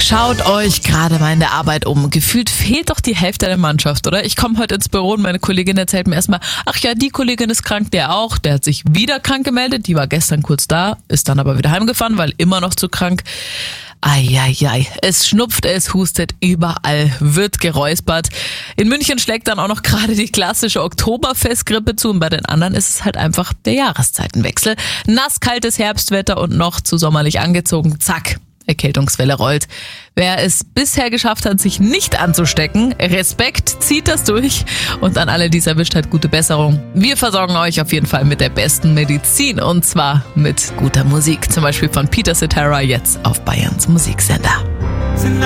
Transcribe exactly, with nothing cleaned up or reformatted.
Schaut euch gerade mal in der Arbeit um. Gefühlt fehlt doch die Hälfte der Mannschaft, oder? Ich komme heute ins Büro und meine Kollegin erzählt mir erstmal, ach ja, die Kollegin ist krank, der auch. Der hat sich wieder krank gemeldet, die war gestern kurz da, ist dann aber wieder heimgefahren, weil immer noch zu krank. Eieiei, es schnupft, es hustet, überall wird geräuspert. In München schlägt dann auch noch gerade die klassische Oktoberfestgrippe zu und bei den anderen ist es halt einfach der Jahreszeitenwechsel. Nass, kaltes Herbstwetter und noch zu sommerlich angezogen, zack. Erkältungswelle rollt. Wer es bisher geschafft hat, sich nicht anzustecken, Respekt, zieht das durch und an alle, die es erwischt hat, gute Besserung. Wir versorgen euch auf jeden Fall mit der besten Medizin und zwar mit guter Musik, zum Beispiel von Peter Cetera jetzt auf Bayerns Musiksender.